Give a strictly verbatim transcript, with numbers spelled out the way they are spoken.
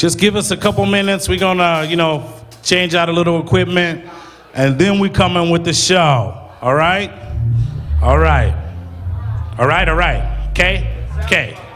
Just give us a couple minutes. We're going to, you know, change out a little equipment, and then we come in with the show. All right? All right. All right, all right. Okay? Okay.